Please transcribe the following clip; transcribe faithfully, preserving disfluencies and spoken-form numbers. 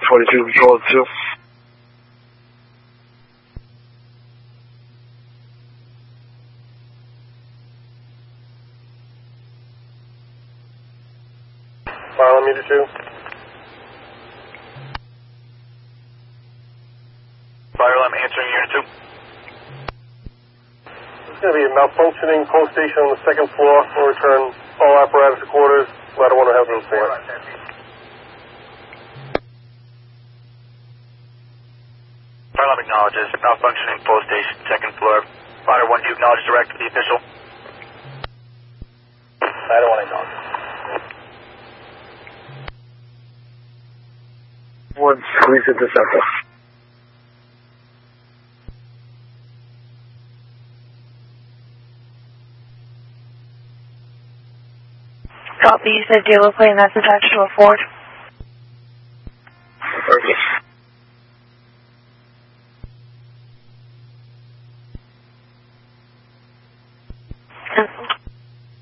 forty-two Control two. Fire meter two. Fire alarm answering unit two. There's going to be a malfunctioning post station on the second floor. We'll return all apparatus to quarters. Ladder one will have no report. Fire alarm acknowledges malfunctioning post station, second floor. Ladder one, do you acknowledge direct to the official? Ladder one acknowledge. One, squeeze interceptor. Copy, you said dealer plane that's attached to a Ford.